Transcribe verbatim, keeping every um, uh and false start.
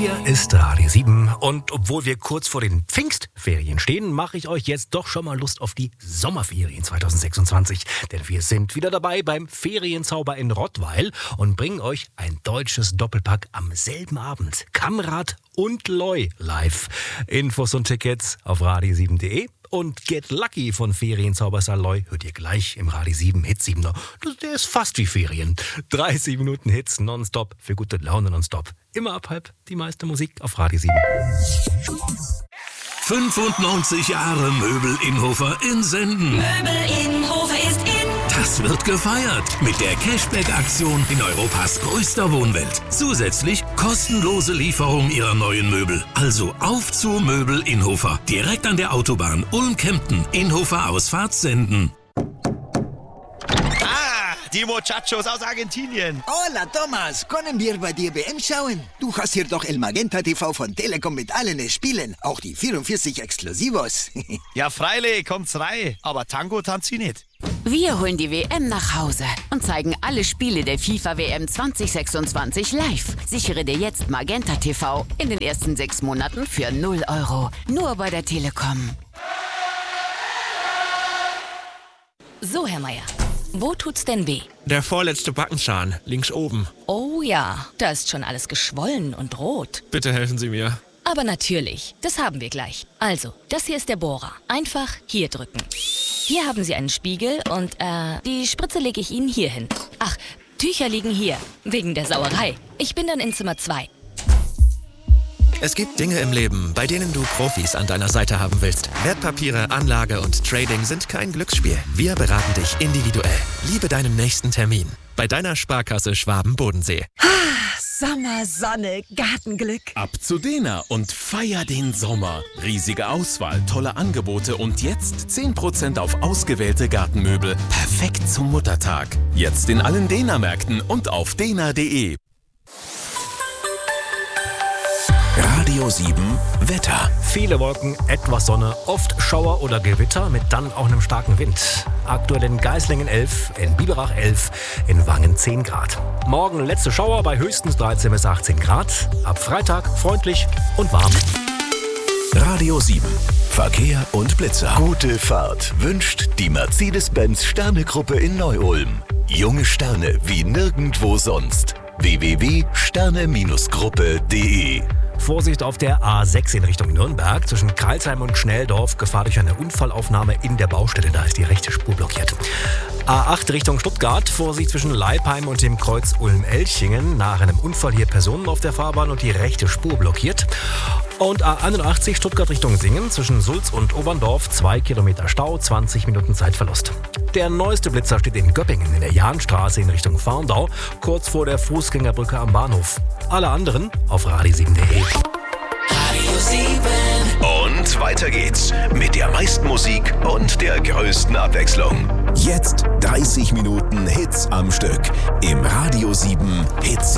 Hier ist Radio sieben und obwohl wir kurz vor den Pfingstferien stehen, mache ich euch jetzt doch schon mal Lust auf die Sommerferien zwanzig sechsundzwanzig. Denn wir sind wieder dabei beim Ferienzauber in Rottweil und bringen euch ein deutsches Doppelpack am selben Abend. Kamrad und Loi live. Infos und Tickets auf radio sieben punkt de. Und Get Lucky von Ferienzauber Saloy hört ihr gleich im Radio sieben Hit siebener. Der ist fast wie Ferien. dreißig Minuten Hits nonstop für gute Laune nonstop. Immer ab halb die meiste Musik auf Radio sieben. fünfundneunzig Jahre Möbel Innhofer in Senden. Möbel Innhofer ist in. Das wird gefeiert mit der Cashback-Aktion in Europas größter Wohnwelt. Zusätzlich kostenlose Lieferung ihrer neuen Möbel. Also auf zu Möbel Innhofer. Direkt an der Autobahn Ulm-Kempten. Innhofer Ausfahrt Senden. Ah, die Muchachos aus Argentinien. Hola, Thomas. Können wir bei dir W M schauen? Du hast hier doch El Magenta T V von Telekom mit allen Spielen. Auch die vierundvierzig Exklusivos. Ja, freilich, kommt's rein. Aber Tango tanzt sie nicht. Wir holen die W M nach Hause und zeigen alle Spiele der FIFA W M zwanzig sechsundzwanzig live. Sichere dir jetzt Magenta T V in den ersten sechs Monaten für null Euro. Nur bei der Telekom. So, Herr Meier, wo tut's denn weh? Der vorletzte Backenzahn, links oben. Oh ja, da ist schon alles geschwollen und rot. Bitte helfen Sie mir. Aber natürlich, das haben wir gleich. Also, das hier ist der Bohrer. Einfach hier drücken. Hier haben Sie einen Spiegel und, äh, die Spritze lege ich Ihnen hier hin. Ach, Tücher liegen hier, wegen der Sauerei. Ich bin dann in Zimmer zwei. Es gibt Dinge im Leben, bei denen du Profis an deiner Seite haben willst. Wertpapiere, Anlage und Trading sind kein Glücksspiel. Wir beraten dich individuell. Liebe deinen nächsten Termin. Bei deiner Sparkasse Schwaben-Bodensee. Sommer, Sonne, Gartenglück. Ab zu Dena und feier den Sommer. Riesige Auswahl, tolle Angebote und jetzt zehn Prozent auf ausgewählte Gartenmöbel. Perfekt zum Muttertag. Jetzt in allen Dena-Märkten und auf dena punkt de. Radio sieben Wetter. Viele Wolken, etwas Sonne, oft Schauer oder Gewitter mit dann auch einem starken Wind. Aktuell in Geislingen elf, in Biberach elf, in Wangen zehn Grad. Morgen letzte Schauer bei höchstens dreizehn bis achtzehn Grad. Ab Freitag freundlich und warm. Radio sieben. Verkehr und Blitzer. Gute Fahrt wünscht die Mercedes-Benz Sterne-Gruppe in Neu-Ulm. Junge Sterne wie nirgendwo sonst. w w w punkt sterne Gruppe punkt de. Vorsicht auf der A sechs in Richtung Nürnberg. Zwischen Kreilsheim und Schnelldorf Gefahr durch eine Unfallaufnahme in der Baustelle. Da ist die rechte Spur blockiert. A acht Richtung Stuttgart. Vorsicht zwischen Leipheim und dem Kreuz Ulm-Elchingen. Nach einem Unfall hier Personen auf der Fahrbahn und die rechte Spur blockiert. Und A einundachtzig Stuttgart Richtung Singen. Zwischen Sulz und Oberndorf zwei Kilometer Stau, zwanzig Minuten Zeitverlust. Der neueste Blitzer steht in Göppingen in der Jahnstraße in Richtung Farndau. Kurz vor der Fußgängerbrücke am Bahnhof. Alle anderen auf radio sieben punkt de. Radio sieben. Und weiter geht's mit der meisten Musik und der größten Abwechslung. Jetzt dreißig Minuten Hits am Stück im Radio sieben Hits